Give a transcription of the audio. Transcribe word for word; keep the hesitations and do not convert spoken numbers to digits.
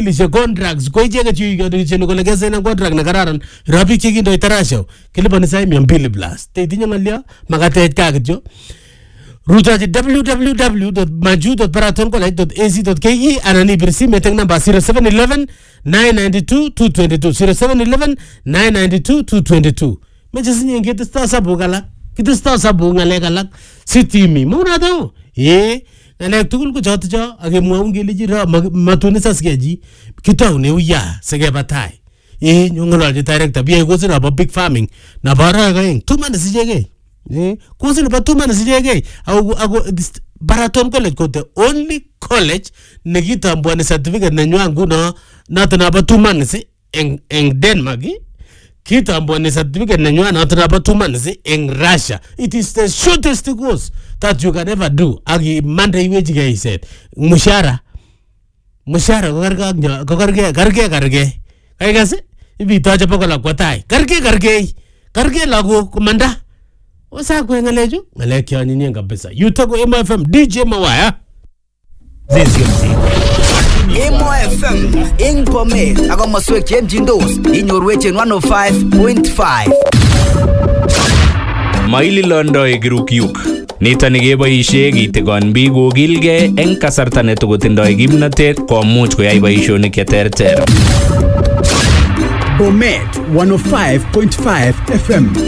dealishe contracts ko icheket chu icheno kole kesena contract na kararan rabik che kindoi tarasha kilipani sai mia mbili plus te tinye ngalyo makatech ka kityo rutochi w w w dot maju dot baraton college dot a c dot k e anan ibir simet eng namba zero seven one one nine nine two two two two zero seven one one nine nine two two two two meche sinye ngetesta sabu alak kitesta sabu ngalek alak sitimi muna to eh ngalek tugul ko choto cho akemwaun kelechi ra matuni saskeji kitaune uya sekeba tai eh nyongololji director biye kosi na big farming na bara gaeng tumane sijege eh kosi na tumane sijege au au Baraton College ko the only college nekitambuani certificate nenywa nguno nato na tumane si eng eng Denmark kitambuani certificate nenywa nato na tumane si eng Russia. It is the shortest course that you can ever do. Agi Monday weji guy said mushara mushara garga garga garga garga kai gase ibi taja pakola kwatai garga garga garga lago komanda osa ko ngaleju ngalek ya nyinyi kabisa yutako M F M D J Mawaya zizi M F M ing pome ako maswek chemjindos inyorwechen one oh five point five Maili Londo Igrukyuk Nitani keboishe kitigon biik kokilgei eng kasarta netokotindoi kimnatet komuch koyai boishonik cheterter. Bomet one oh five point five F M